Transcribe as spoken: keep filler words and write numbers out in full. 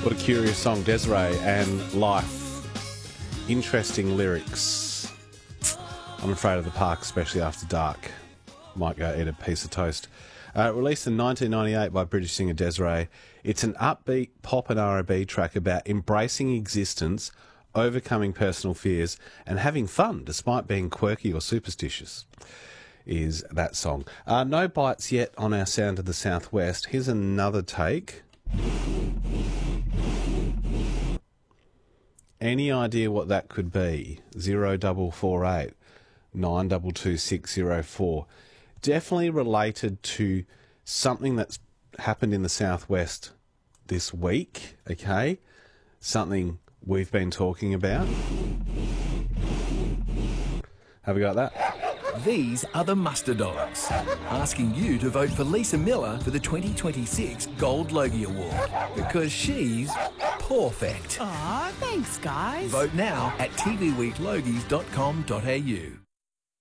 What a curious song, Desiree and Life. Interesting lyrics. I'm afraid of the park, especially after dark. Might go eat a piece of toast. Uh, released in nineteen ninety-eight by British singer Desiree, it's an upbeat pop and R and B track about embracing existence, overcoming personal fears, and having fun despite being quirky or superstitious. Is that song. Uh, no bites yet on our Sound of the Southwest. Here's another take. Any idea what that could be? Zero double four eight nine double two six zero four. Definitely related to something that's happened in the Southwest this week. Okay, something we've been talking about. Have we got that? These are the Muster Dogs, asking you to vote for Lisa Miller for the twenty twenty-six Gold Logie Award, because she's perfect. Aw, thanks, guys. Vote now at t v week logies dot com dot a u.